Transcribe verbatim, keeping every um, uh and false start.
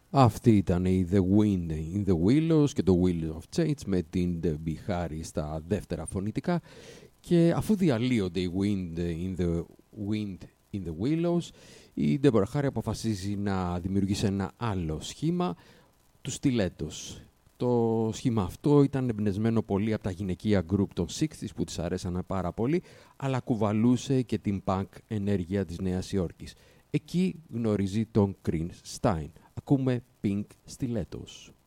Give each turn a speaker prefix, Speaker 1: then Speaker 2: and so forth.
Speaker 1: Αυτή ήταν η The Wind in the Willows και το Wheel of Change με την Debbie Harry στα δεύτερα φωνητικά. Και αφού διαλύονται οι Wind in the, Wind in the Willows, η Deborah Harry αποφασίζει να δημιουργήσει ένα άλλο σχήμα, του Stilettos. Το σχήμα αυτό ήταν εμπνευσμένο πολύ από τα γυναικεία group των εξήντα που της αρέσανε πάρα πολύ, αλλά κουβαλούσε και την punk ενέργεια της Νέας Υόρκης. Εκεί γνωρίζει τον Chris Stein. Ακούμε Pink Stilettos.